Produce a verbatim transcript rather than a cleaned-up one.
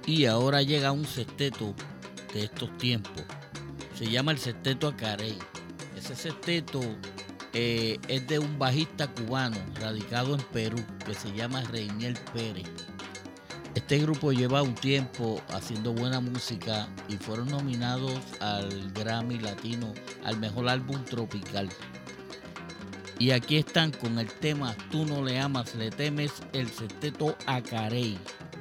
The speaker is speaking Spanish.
Y ahora llega un sexteto de estos tiempos. Se llama el Sexteto Acarey. Ese sexteto eh, es de un bajista cubano radicado en Perú que se llama Reinier Pérez. Este grupo lleva un tiempo haciendo buena música y fueron nominados al Grammy Latino al mejor álbum tropical. Y aquí están con el tema Tú no le amas, le temes, el Sexteto Acarey.